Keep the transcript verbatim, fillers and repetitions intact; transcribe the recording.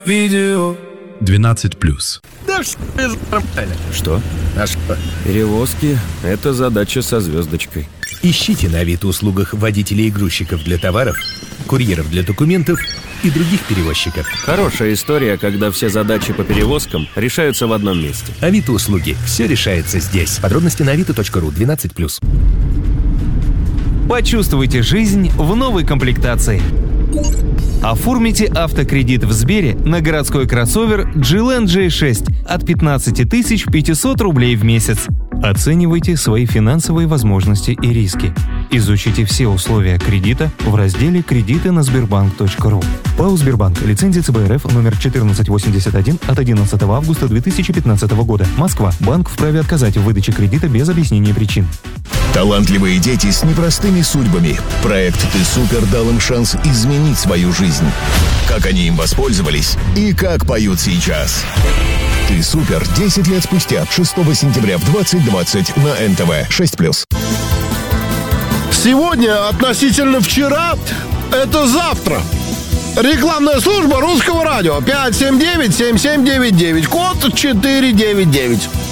Видео двенадцать плюс. Да что это нормально. Что? А что? Перевозки – это задача со звездочкой. Ищите на Авито услугах водителей и грузчиков для товаров, курьеров для документов и других перевозчиков. Хорошая история, когда все задачи по перевозкам решаются в одном месте. Авито услуги. Все решается здесь. Подробности на авито точка ру. двенадцать плюс. Почувствуйте жизнь в новой комплектации. Оформите автокредит в Сбере на городской кроссовер джи эл эн джей шесть от пятнадцать тысяч пятьсот рублей в месяц. Оценивайте свои финансовые возможности и риски. Изучите все условия кредита в разделе «Кредиты на сбербанк точка ру». ПАО «Сбербанк». Лицензия цэ бэ эр эф номер четырнадцать восемьдесят один от одиннадцатого августа две тысячи пятнадцатого года. Москва. Банк вправе отказать в выдаче кредита без объяснения причин. Талантливые дети с непростыми судьбами. Проект «Ты супер» дал им шанс изменить свою жизнь. Как они им воспользовались и как поют сейчас. «Ты супер» десять лет спустя, шестого сентября в двадцать двадцать на эн тэ вэ шесть плюс. Сегодня относительно вчера – это завтра. Рекламная служба Русского радио. пять семь девять семь семь девять девять. Код четыре девять девять.